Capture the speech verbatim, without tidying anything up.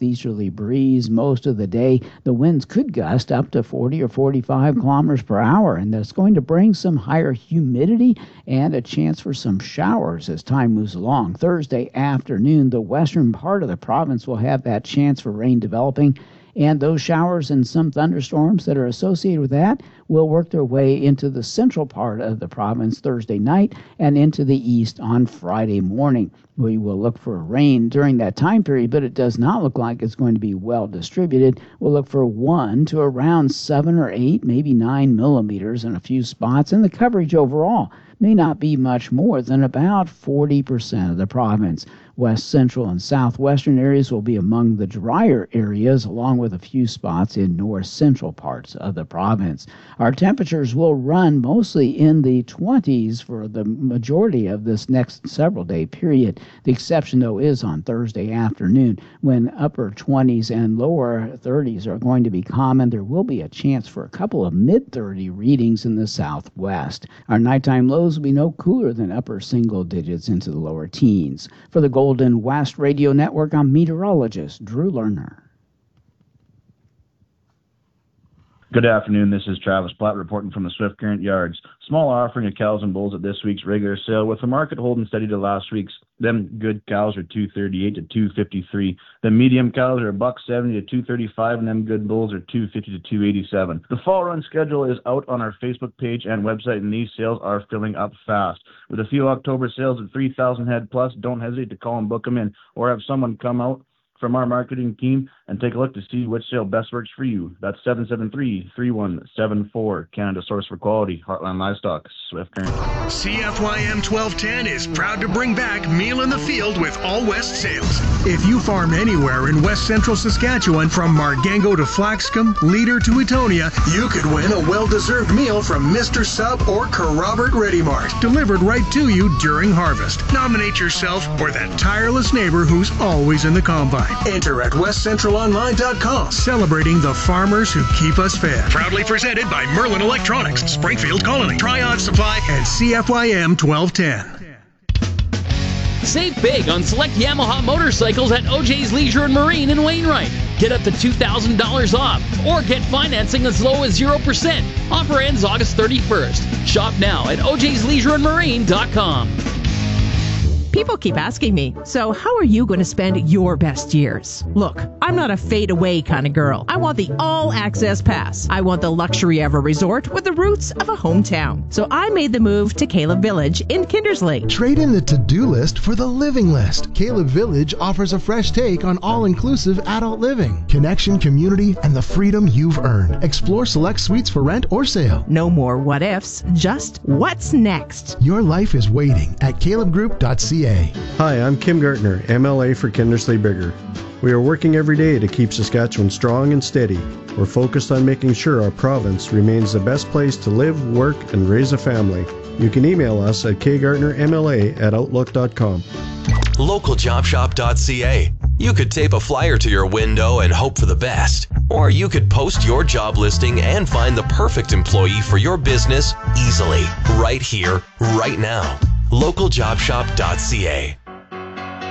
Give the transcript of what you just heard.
southeasterly breeze most of the day. The winds could gust up to forty or forty-five kilometers per hour, and that's going to bring some higher humidity and a chance for some showers as time moves along. Thursday afternoon, the western part of the province will have that chance for rain developing, and those showers and some thunderstorms that are associated with that will work their way into the central part of the province Thursday night and into the east on Friday morning. We will look for rain during that time period, but it does not look like it's going to be well distributed. We'll look for one to around seven or eight, maybe nine millimeters in a few spots, and the coverage overall may not be much more than about forty percent of the province. West central and southwestern areas will be among the drier areas, along with a few spots in north central parts of the province. Our temperatures will run mostly in the twenties for the majority of this next several day period. The exception, though, is on Thursday afternoon, when upper twenties and lower thirties are going to be common. There will be a chance for a couple of mid thirty readings in the southwest. Our nighttime lows will be no cooler than upper single digits into the lower teens. For the Golden West Radio Network, I'm meteorologist Drew Lerner. Good afternoon. This is Travis Platt reporting from the Swift Current Yards. Small offering of cows and bulls at this week's regular sale, with the market holding steady to last week's. Them good cows are two thirty-eight to two fifty-three. The medium cows are one seventy to two thirty-five, and them good bulls are two fifty to two eighty-seven. The fall run schedule is out on our Facebook page and website, and these sales are filling up fast. With a few October sales at three thousand head plus, don't hesitate to call and book them in, or have someone come out from our marketing team and take a look to see which sale best works for you. That's seven seven three, three one seven four. Canada Source for Quality, Heartland Livestock, Swift Current. C F Y M twelve ten is proud to bring back Meal in the Field with All West sales. If you farm anywhere in West Central Saskatchewan, from Margango to Flaxcombe, Leader to Etonia, you could win a well-deserved meal from Mister Sub or Robert Ready Mart, delivered right to you during harvest. Nominate yourself or that tireless neighbor who's always in the combine. Enter at west central online dot com, celebrating the farmers who keep us fed. Proudly presented by Merlin Electronics, Springfield Colony, Triad Supply, and C F Y M twelve ten. Save big on select Yamaha motorcycles at O J's Leisure and Marine in Wainwright. Get up to two thousand dollars off or get financing as low as zero percent. Offer ends August thirty-first. Shop now at O J's Leisure and Marine dot com. People keep asking me, so how are you going to spend your best years? Look, I'm not a fade-away kind of girl. I want the all-access pass. I want the luxury of a resort with the roots of a hometown. So I made the move to Caleb Village in Kindersley. Trade in the to-do list for the living list. Caleb Village offers a fresh take on all-inclusive adult living, connection, community, and the freedom you've earned. Explore select suites for rent or sale. No more what-ifs, just what's next. Your life is waiting at caleb group dot c a. Hi, I'm Kim Gartner, M L A for Kindersley Bigger. We are working every day to keep Saskatchewan strong and steady. We're focused on making sure our province remains the best place to live, work, and raise a family. You can email us at k gartner m l a at outlook dot com. local job shop dot c a. You could tape a flyer to your window and hope for the best. Or you could post your job listing and find the perfect employee for your business easily, right here, right now. local job shop dot c a.